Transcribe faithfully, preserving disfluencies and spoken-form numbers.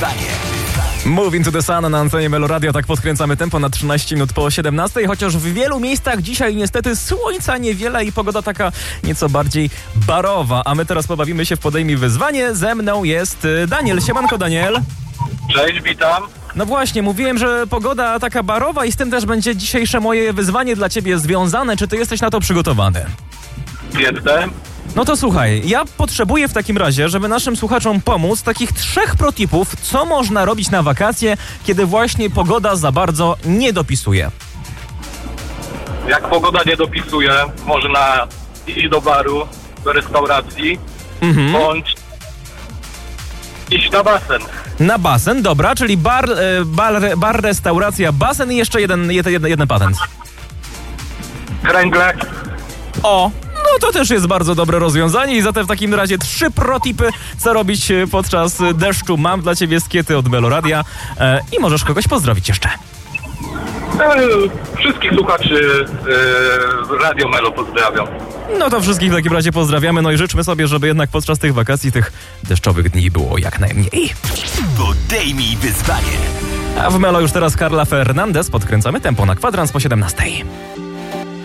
wyzwanie. Moving to the Sun na antenie Meloradio, tak podkręcamy tempo na trzynaście minut po siedemnastej, chociaż w wielu miejscach dzisiaj niestety słońca niewiele i pogoda taka nieco bardziej barowa. A my teraz pobawimy się w Podejmij Wyzwanie. Ze mną jest Daniel. Siemanko, Daniel. Cześć, witam. No właśnie, mówiłem, że pogoda taka barowa i z tym też będzie dzisiejsze moje wyzwanie dla ciebie związane. Czy ty jesteś na to przygotowany? Jestem. No to słuchaj, ja potrzebuję w takim razie, żeby naszym słuchaczom pomóc, takich trzech protipów, co można robić na wakacje, kiedy właśnie pogoda za bardzo nie dopisuje. Jak pogoda nie dopisuje, można iść do baru, do restauracji, Mhm. bądź iść na basen. Na basen, dobra, czyli bar, e, bar, bar restauracja, basen i jeszcze jeden, jeden, jeden patent. Kręgle. O, no to też jest bardzo dobre rozwiązanie i zatem w takim razie trzy protipy, co robić podczas deszczu. Mam dla ciebie skiety od Meloradia e, i możesz kogoś pozdrowić jeszcze. Eee, wszystkich słuchaczy e, Radio Melo pozdrawiam. No to wszystkich w takim razie pozdrawiamy, no i życzmy sobie, żeby jednak podczas tych wakacji, tych deszczowych dni było jak najmniej. Podejmij wyzwanie. A w Melo już teraz Carla Fernandez, podkręcamy tempo na kwadrans po siedemnastej.